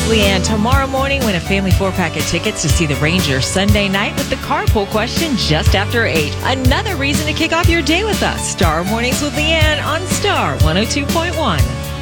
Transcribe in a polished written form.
Leanne, tomorrow morning, win a family 4-pack of tickets to see the Rangers Sunday night with the carpool question just after 8. Another reason to kick off your day with us. Star Mornings with Leanne on Star 102.1.